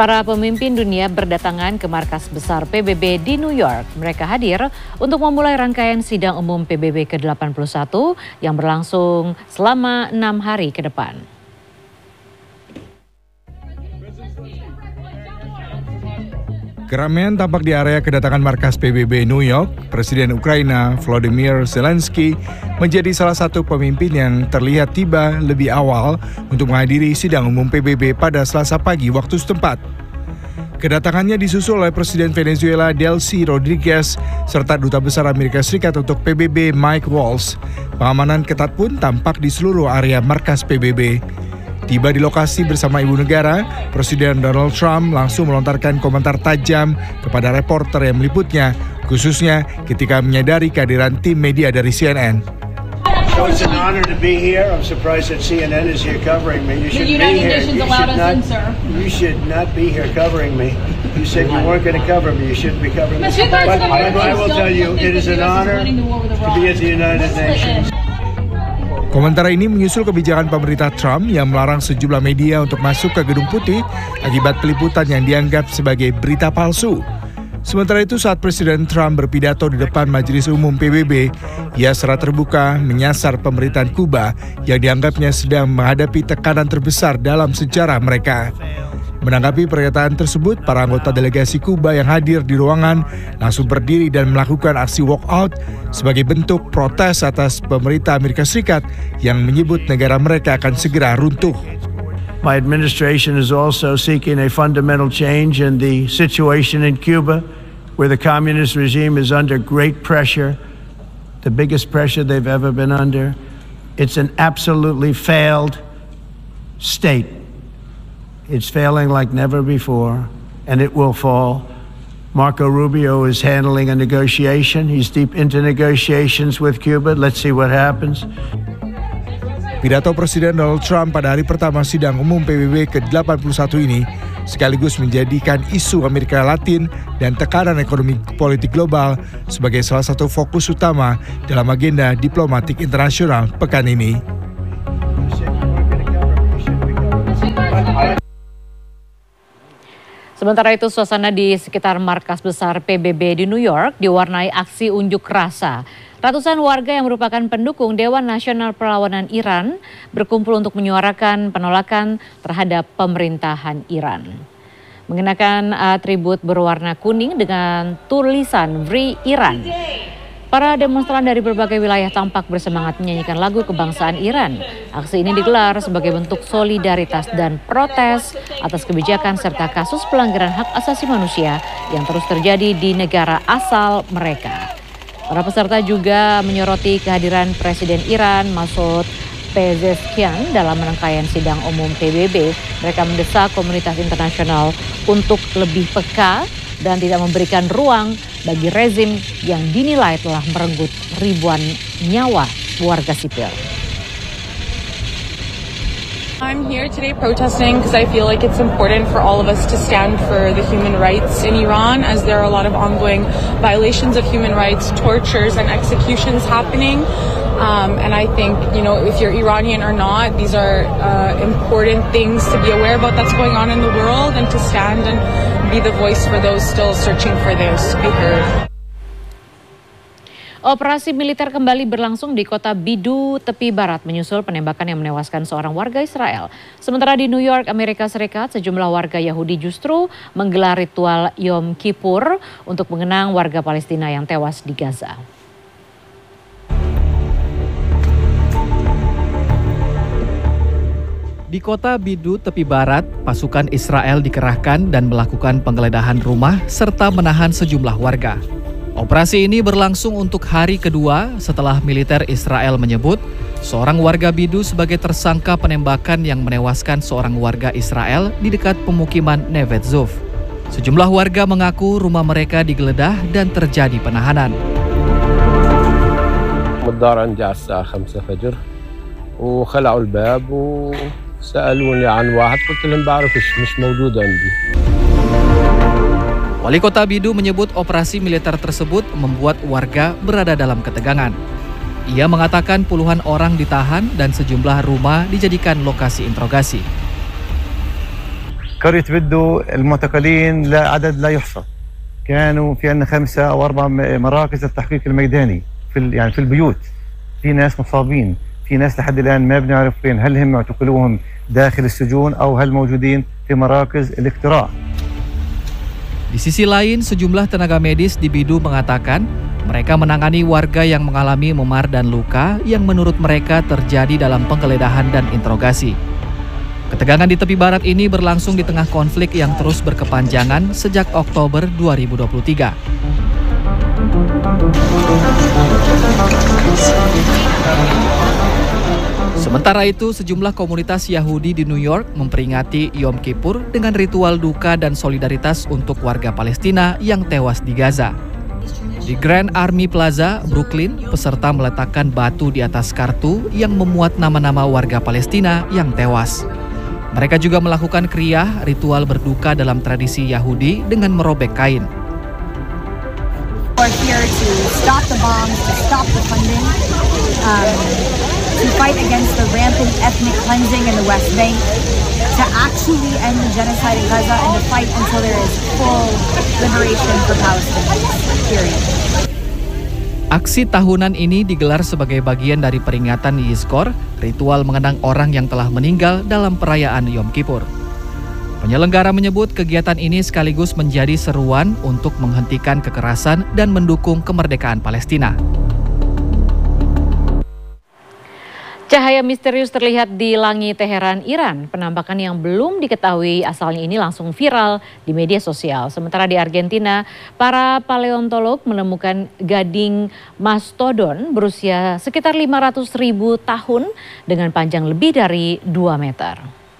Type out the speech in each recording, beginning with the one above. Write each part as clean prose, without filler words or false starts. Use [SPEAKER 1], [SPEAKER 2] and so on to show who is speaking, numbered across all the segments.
[SPEAKER 1] Para pemimpin dunia berdatangan ke markas besar PBB di New York. Mereka hadir untuk memulai rangkaian sidang umum PBB ke-81 yang berlangsung selama 6 hari ke depan.
[SPEAKER 2] Keramaian tampak di area kedatangan markas PBB New York. Presiden Ukraina Volodymyr Zelensky menjadi salah satu pemimpin yang terlihat tiba lebih awal untuk menghadiri sidang umum PBB pada Selasa pagi waktu setempat. Kedatangannya disusul oleh Presiden Venezuela Delcy Rodriguez serta Duta Besar Amerika Serikat untuk PBB Mike Waltz. Pengamanan ketat pun tampak di seluruh area markas PBB. Tiba di lokasi bersama Ibu Negara, Presiden Donald Trump langsung melontarkan komentar tajam kepada reporter yang meliputnya, khususnya ketika menyadari kehadiran tim media dari CNN.
[SPEAKER 3] So it's an honor to be here. I'm surprised that CNN is here covering me. You should
[SPEAKER 4] be here.
[SPEAKER 3] You should not be here covering me. You said you weren't going to cover me. You shouldn't be covering me. But I will tell you, it is an honor to be at the United Nations.
[SPEAKER 2] Komentar ini menyusul kebijakan pemerintah Trump yang melarang sejumlah media untuk masuk ke Gedung Putih akibat peliputan yang dianggap sebagai berita palsu. Sementara itu saat Presiden Trump berpidato di depan Majelis Umum PBB, ia secara terbuka menyasar pemerintahan Kuba yang dianggapnya sedang menghadapi tekanan terbesar dalam sejarah mereka. Menanggapi pernyataan tersebut, para anggota delegasi Kuba yang hadir di ruangan langsung berdiri dan melakukan aksi walkout sebagai bentuk protes atas pemerintah Amerika Serikat yang menyebut negara mereka akan segera runtuh.
[SPEAKER 3] My administration is also seeking a fundamental change in the situation in Cuba, where the communist regime is under great pressure, the biggest pressure they've ever been under. It's an absolutely failed state. It's failing like never before, and it will fall. Marco Rubio is handling a negotiation. He's deep into negotiations with Cuba. Let's see what happens.
[SPEAKER 2] Pidato Presiden Donald Trump pada hari pertama sidang umum PBB ke-81 ini sekaligus menjadikan isu Amerika Latin dan tekanan ekonomi politik global sebagai salah satu fokus utama dalam agenda diplomatik internasional pekan ini.
[SPEAKER 1] Sementara itu, suasana di sekitar markas besar PBB di New York diwarnai aksi unjuk rasa. Ratusan warga yang merupakan pendukung Dewan Nasional Perlawanan Iran berkumpul untuk menyuarakan penolakan terhadap pemerintahan Iran. Mengenakan atribut berwarna kuning dengan tulisan Free Iran. Para demonstran dari berbagai wilayah tampak bersemangat menyanyikan lagu kebangsaan Iran. Aksi ini digelar sebagai bentuk solidaritas dan protes atas kebijakan serta kasus pelanggaran hak asasi manusia yang terus terjadi di negara asal mereka. Para peserta juga menyoroti kehadiran Presiden Iran Masoud Pezeshkian dalam rangkaian sidang umum PBB. Mereka mendesak komunitas internasional untuk lebih peka dan tidak memberikan ruang bagi rezim yang dinilai telah merenggut ribuan nyawa warga sipil.
[SPEAKER 4] I'm here today protesting because I feel like it's important for all of us to stand for the human rights in Iran, as there are a lot of ongoing violations of human rights, tortures and executions happening. And I think, if you're Iranian or not, these are important things to be aware about that's going on in the world, and to stand and be the voice for those still searching for this to be heard.
[SPEAKER 1] Operasi militer kembali berlangsung di kota Bidu, tepi barat, menyusul penembakan yang menewaskan seorang warga Israel. Sementara di New York, Amerika Serikat, sejumlah warga Yahudi justru menggelar ritual Yom Kippur untuk mengenang warga Palestina yang tewas di Gaza.
[SPEAKER 5] Di kota Bidu, tepi barat, pasukan Israel dikerahkan dan melakukan penggeledahan rumah serta menahan sejumlah warga. Operasi ini berlangsung untuk hari kedua setelah militer Israel menyebut seorang warga Bidu sebagai tersangka penembakan yang menewaskan seorang warga Israel di dekat pemukiman Neve Dzof. Sejumlah warga mengaku rumah mereka digeledah dan terjadi penahanan.
[SPEAKER 6] الدار عندي على الساعة 5 فجر وخلعوا الباب وسألوني عن واحد قلت لهم بعرفش مش موجود عندي.
[SPEAKER 5] Wali Kota Bidu menyebut operasi militer tersebut membuat warga berada dalam ketegangan. Ia mengatakan puluhan orang ditahan dan sejumlah rumah dijadikan lokasi interogasi.
[SPEAKER 7] قرية بدو المعتقلين لا عدد لا يحصى. كانوا في عندنا 5 أو 4 مراكز التحقيق الميداني في البيوت. في ناس مصابين، في ناس لحد الآن ما بنعرف فين، هل هم اعتقلوهم داخل السجون أو هل موجودين في مراكز الاقتراع.
[SPEAKER 5] Di sisi lain, sejumlah tenaga medis di Bidu mengatakan mereka menangani warga yang mengalami memar dan luka yang menurut mereka terjadi dalam penggeledahan dan interogasi. Ketegangan di tepi barat ini berlangsung di tengah konflik yang terus berkepanjangan sejak Oktober 2023. Sementara itu, sejumlah komunitas Yahudi di New York memperingati Yom Kippur dengan ritual duka dan solidaritas untuk warga Palestina yang tewas di Gaza. Di Grand Army Plaza, Brooklyn, peserta meletakkan batu di atas kartu yang memuat nama-nama warga Palestina yang tewas. Mereka juga melakukan kriyah, ritual berduka dalam tradisi Yahudi dengan merobek kain.
[SPEAKER 8] We're here to stop the bombs, to stop the funding, to fight against the rampant ethnic cleansing in the West Bank, to actually end the genocide in Gaza, and to fight until there is full liberation for Palestinians, period.
[SPEAKER 5] Aksi tahunan ini digelar sebagai bagian dari peringatan Yizkor, ritual mengenang orang yang telah meninggal dalam perayaan Yom Kippur. Penyelenggara menyebut kegiatan ini sekaligus menjadi seruan untuk menghentikan kekerasan dan mendukung kemerdekaan Palestina.
[SPEAKER 1] Cahaya misterius terlihat di langit Teheran, Iran. Penampakan yang belum diketahui asalnya ini langsung viral di media sosial. Sementara di Argentina, para paleontolog menemukan gading mastodon berusia sekitar 500.000 tahun dengan panjang lebih dari 2 meter.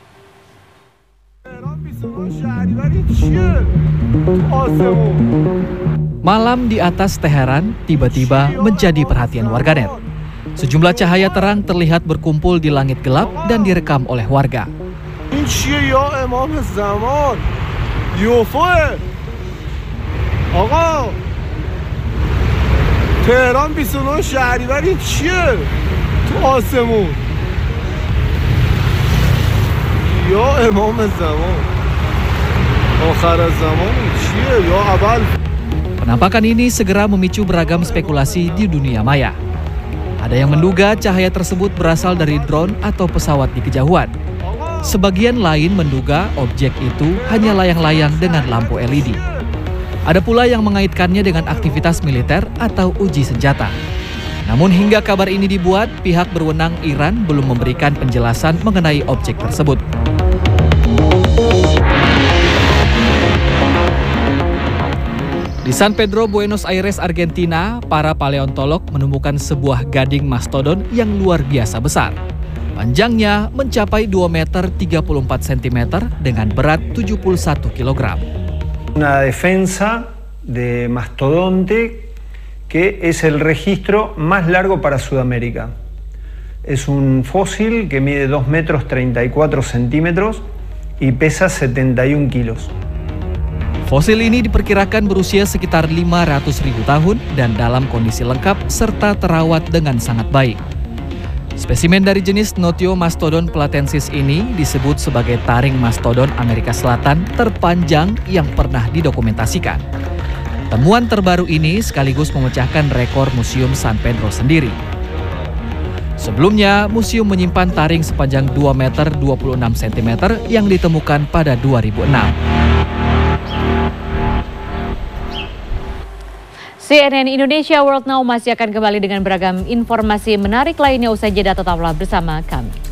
[SPEAKER 5] Malam di atas Teheran tiba-tiba menjadi perhatian warganet. Sejumlah cahaya terang terlihat berkumpul di langit gelap dan direkam oleh warga. Penampakan ini segera memicu beragam spekulasi di dunia maya. Ada yang menduga cahaya tersebut berasal dari drone atau pesawat di kejauhan. Sebagian lain menduga objek itu hanya layang-layang dengan lampu LED. Ada pula yang mengaitkannya dengan aktivitas militer atau uji senjata. Namun hingga kabar ini dibuat, pihak berwenang Iran belum memberikan penjelasan mengenai objek tersebut. Di San Pedro, Buenos Aires, Argentina, para paleontolog menemukan sebuah gading mastodon yang luar biasa besar. Panjangnya mencapai 2 meter 34 cm dengan berat 71 kg.
[SPEAKER 9] Una defensa de mastodonte que es el registro más largo para Sudamérica. Es un fósil que mide 2 metros 34 centímetros y pesa 71 kilos.
[SPEAKER 5] Fosil ini diperkirakan berusia sekitar 500.000 tahun dan dalam kondisi lengkap serta terawat dengan sangat baik. Spesimen dari jenis Notio-Mastodon platensis ini disebut sebagai taring mastodon Amerika Selatan terpanjang yang pernah didokumentasikan. Temuan terbaru ini sekaligus memecahkan rekor Museum San Pedro sendiri. Sebelumnya, museum menyimpan taring sepanjang 2 meter 26 cm yang ditemukan pada 2006.
[SPEAKER 1] CNN Indonesia World Now masih akan kembali dengan beragam informasi menarik lainnya usai jeda. Tetaplah bersama kami.